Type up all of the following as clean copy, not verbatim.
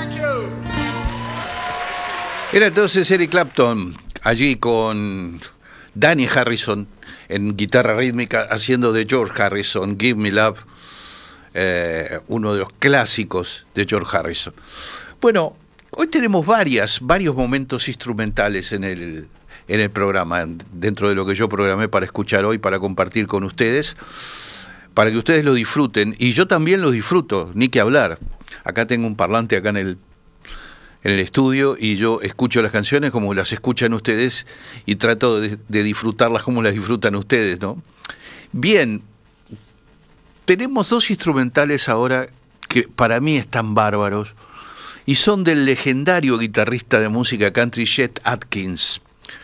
Era entonces Eric Clapton, allí con Danny Harrison en guitarra rítmica, haciendo de George Harrison, Give Me Love, uno de los clásicos de George Harrison. Bueno, hoy tenemos varios momentos instrumentales en el programa, dentro de lo que yo programé para escuchar hoy, para compartir con ustedes, para que ustedes lo disfruten, y yo también lo disfruto, ni que hablar. Acá tengo un parlante acá en el estudio y yo escucho las canciones como las escuchan ustedes y trato de disfrutarlas como las disfrutan ustedes, ¿no? Bien, tenemos dos instrumentales ahora que para mí están bárbaros y son del legendario guitarrista de música country Chet Atkins.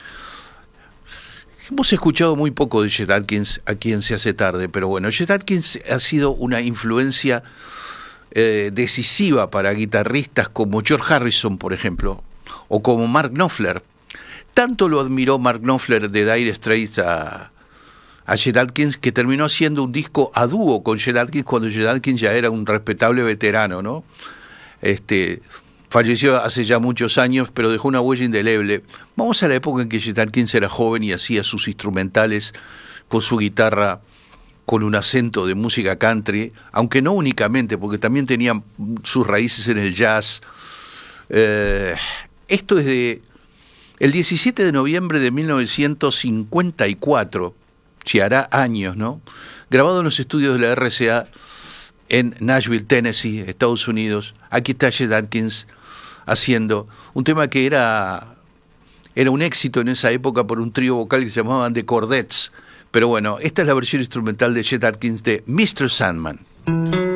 Hemos escuchado muy poco de Chet Atkins aquí en Se Hace Tarde, pero bueno, Chet Atkins ha sido una influencia decisiva para guitarristas como George Harrison, por ejemplo, o como Mark Knopfler. Tanto lo admiró Mark Knopfler de Dire Straits a Chet Atkins, que terminó haciendo un disco a dúo con Chet Atkins cuando Chet Atkins ya era un respetable veterano, ¿no? Falleció hace ya muchos años, pero dejó una huella indeleble. Vamos a la época en que Chet Atkins era joven y hacía sus instrumentales con su guitarra, con un acento de música country, aunque no únicamente, porque también tenían sus raíces en el jazz. Esto es de el 17 de noviembre de 1954, si hará años, ¿no? Grabado en los estudios de la RCA en Nashville, Tennessee, Estados Unidos. Aquí está Chet Atkins haciendo un tema que era un éxito en esa época por un trío vocal que se llamaban The Chordettes. Pero bueno, esta es la versión instrumental de Chet Atkins de Mr. Sandman.